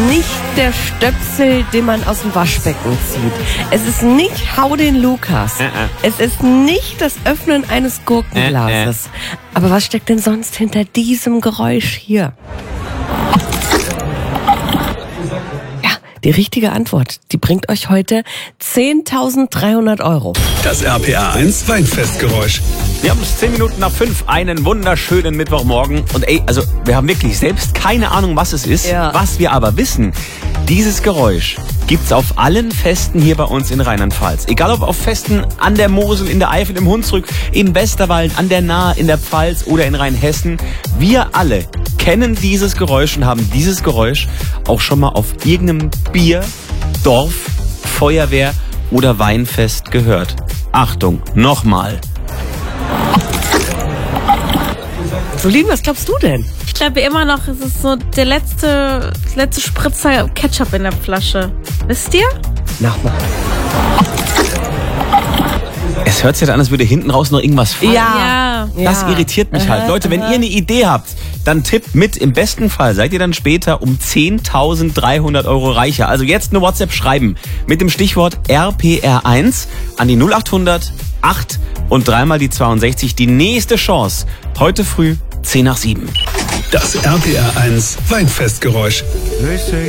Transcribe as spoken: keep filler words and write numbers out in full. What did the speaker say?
nicht der Stöpsel, den man aus dem Waschbecken zieht. Es ist nicht Hau den Lukas. Äh, äh. Es ist nicht das Öffnen eines Gurkenglases. Äh, äh. Aber was steckt denn sonst hinter diesem Geräusch hier? Die richtige Antwort, die bringt euch heute zehntausenddreihundert Euro. Das R P R eins Weinfestgeräusch. Wir haben es zehn Minuten nach fünf, einen wunderschönen Mittwochmorgen. Und ey, also wir haben wirklich selbst keine Ahnung, was es ist. Ja. Was wir aber wissen, dieses Geräusch gibt's auf allen Festen hier bei uns in Rheinland-Pfalz. Egal ob auf Festen an der Mosel, in der Eifel, im Hunsrück, im Westerwald, an der Nahe, in der Pfalz oder in Rheinhessen. Wir alle kennen dieses Geräusch und haben dieses Geräusch auch schon mal auf irgendeinem Bier, Dorf, Feuerwehr oder Weinfest gehört. Achtung, nochmal. Solin, was glaubst du denn? Ich glaube immer noch, es ist so der letzte, letzte Spritzer Ketchup in der Flasche. Wisst ihr? Nochmal. Es hört sich halt an, als würde hinten raus noch irgendwas fallen. Ja. Das irritiert mich halt. Leute, wenn ihr eine Idee habt, dann tippt mit. Im besten Fall seid ihr dann später um zehntausenddreihundert Euro reicher. Also jetzt eine WhatsApp schreiben mit dem Stichwort R P R eins an die null achthundert acht und dreimal die zweiundsechzig. Die nächste Chance heute früh zehn nach sieben. Das R P R eins Weinfestgeräusch. They say